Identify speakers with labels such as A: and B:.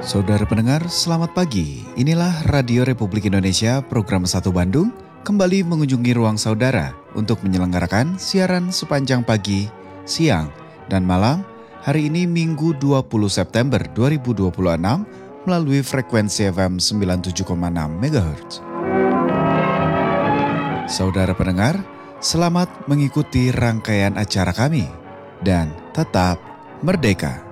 A: Saudara pendengar, selamat pagi. Inilah Radio Republik Indonesia, program 1 Bandung, kembali mengunjungi ruang saudara untuk menyelenggarakan siaran sepanjang pagi, siang, dan malam hari ini Minggu 20 September 2026 melalui frekuensi FM 97,6 MHz. Saudara pendengar, selamat mengikuti rangkaian acara kami dan tetap merdeka.